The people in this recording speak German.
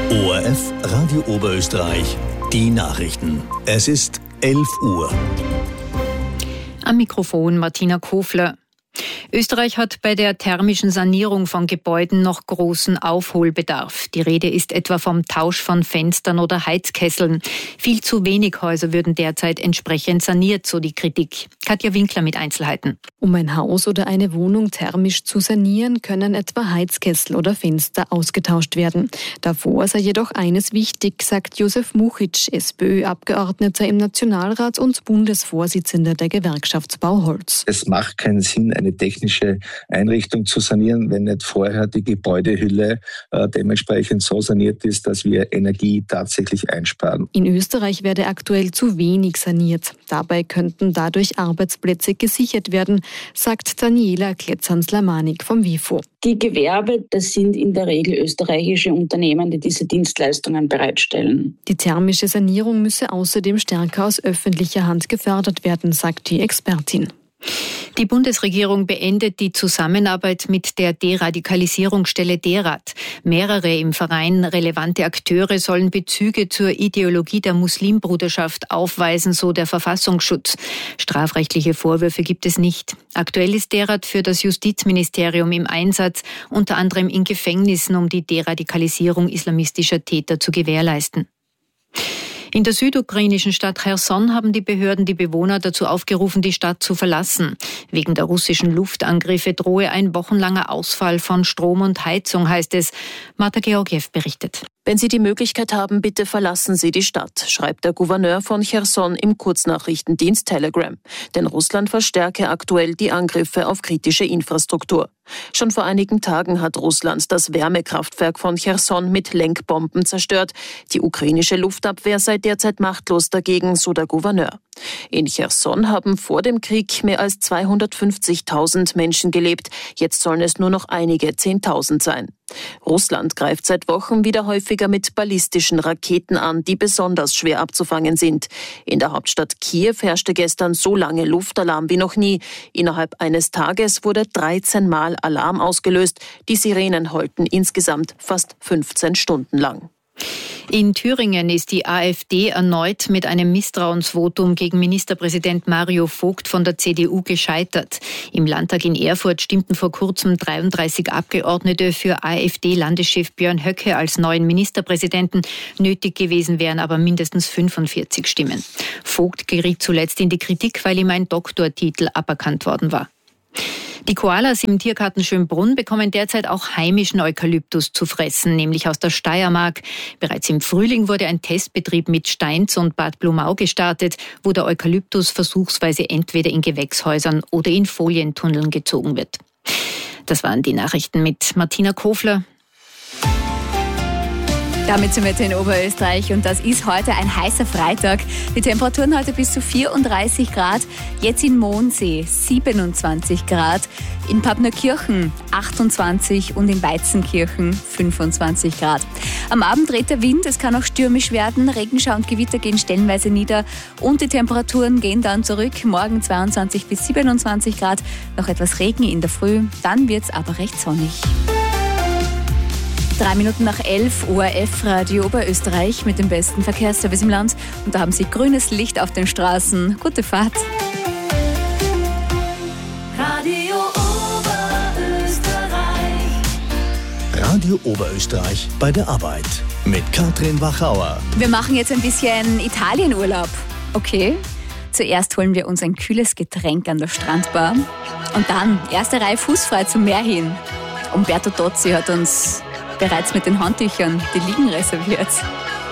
ORF Radio Oberösterreich, die Nachrichten. Es ist 11 Uhr. Am Mikrofon Martina Kofler. Österreich hat bei der thermischen Sanierung von Gebäuden noch großen Aufholbedarf. Die Rede ist etwa vom Tausch von Fenstern oder Heizkesseln. Viel zu wenig Häuser würden derzeit entsprechend saniert, so die Kritik. Katja Winkler mit Einzelheiten. Um ein Haus oder eine Wohnung thermisch zu sanieren, können etwa Heizkessel oder Fenster ausgetauscht werden. Davor sei jedoch eines wichtig, sagt Josef Muchic, SPÖ-Abgeordneter im Nationalrat und Bundesvorsitzender der Gewerkschaft Bauholz. Es macht keinen Sinn, eine technische Einrichtung zu sanieren, wenn nicht vorher die Gebäudehülle dementsprechend so saniert ist, dass wir Energie tatsächlich einsparen. In Österreich werde aktuell zu wenig saniert. Dabei könnten dadurch Arbeitsplätze gesichert werden, sagt Daniela Kletzan-Slamanik vom WIFO. Die Gewerbe, das sind in der Regel österreichische Unternehmen, die diese Dienstleistungen bereitstellen. Die thermische Sanierung müsse außerdem stärker aus öffentlicher Hand gefördert werden, sagt die Expertin. Die Bundesregierung beendet die Zusammenarbeit mit der Deradikalisierungsstelle DERAD. Mehrere im Verein relevante Akteure sollen Bezüge zur Ideologie der Muslimbruderschaft aufweisen, so der Verfassungsschutz. Strafrechtliche Vorwürfe gibt es nicht. Aktuell ist DERAD für das Justizministerium im Einsatz, unter anderem in Gefängnissen, um die Deradikalisierung islamistischer Täter zu gewährleisten. In der südukrainischen Stadt Cherson haben die Behörden die Bewohner dazu aufgerufen, die Stadt zu verlassen. Wegen der russischen Luftangriffe drohe ein wochenlanger Ausfall von Strom und Heizung, heißt es. Marta Georgiev berichtet. Wenn Sie die Möglichkeit haben, bitte verlassen Sie die Stadt, schreibt der Gouverneur von Cherson im Kurznachrichtendienst Telegram. Denn Russland verstärke aktuell die Angriffe auf kritische Infrastruktur. Schon vor einigen Tagen hat Russland das Wärmekraftwerk von Cherson mit Lenkbomben zerstört. Die ukrainische Luftabwehr sei derzeit machtlos dagegen, so der Gouverneur. In Cherson haben vor dem Krieg mehr als 250.000 Menschen gelebt. Jetzt sollen es nur noch einige 10.000 sein. Russland greift seit Wochen wieder häufiger mit ballistischen Raketen an, die besonders schwer abzufangen sind. In der Hauptstadt Kiew herrschte gestern so lange Luftalarm wie noch nie. Innerhalb eines Tages wurde 13 Mal Alarm ausgelöst. Die Sirenen heulten insgesamt fast 15 Stunden lang. In Thüringen ist die AfD erneut mit einem Misstrauensvotum gegen Ministerpräsident Mario Vogt von der CDU gescheitert. Im Landtag in Erfurt stimmten vor kurzem 33 Abgeordnete für AfD-Landeschef Björn Höcke als neuen Ministerpräsidenten. Nötig gewesen wären aber mindestens 45 Stimmen. Vogt geriet zuletzt in die Kritik, weil ihm ein Doktortitel aberkannt worden war. Die Koalas im Tiergarten Schönbrunn bekommen derzeit auch heimischen Eukalyptus zu fressen, nämlich aus der Steiermark. Bereits im Frühling wurde ein Testbetrieb mit Steins und Bad Blumau gestartet, wo der Eukalyptus versuchsweise entweder in Gewächshäusern oder in Folientunneln gezogen wird. Das waren die Nachrichten mit Martina Kofler. Damit sind wir jetzt in Oberösterreich und das ist heute ein heißer Freitag. Die Temperaturen heute bis zu 34 Grad, jetzt in Mondsee 27 Grad, in Pappnerkirchen 28 und in Weizenkirchen 25 Grad. Am Abend dreht der Wind, es kann auch stürmisch werden, Regenschauer und Gewitter gehen stellenweise nieder und die Temperaturen gehen dann zurück. Morgen 22 bis 27 Grad, noch etwas Regen in der Früh, dann wird es aber recht sonnig. 3 Minuten nach 11, ORF Radio Oberösterreich mit dem besten Verkehrsservice im Land. Und da haben Sie grünes Licht auf den Straßen. Gute Fahrt. Radio Oberösterreich. Radio Oberösterreich bei der Arbeit mit Katrin Wachauer. Wir machen jetzt ein bisschen Italienurlaub. Okay? Zuerst holen wir uns ein kühles Getränk an der Strandbar. Und dann erste Reihe fußfrei zum Meer hin. Umberto Tozzi hat uns bereits mit den Handtüchern die Liegen reserviert.